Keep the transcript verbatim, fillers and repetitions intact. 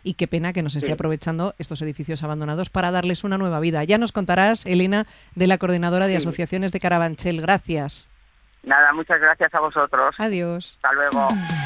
y qué pena que no se esté Sí. aprovechando estos edificios abandonados para darles una nueva vida. Ya nos contarás, Elena, de la Coordinadora de Sí. Asociaciones de Carabanchel. Gracias. Nada, muchas gracias a vosotros. Adiós. Hasta luego.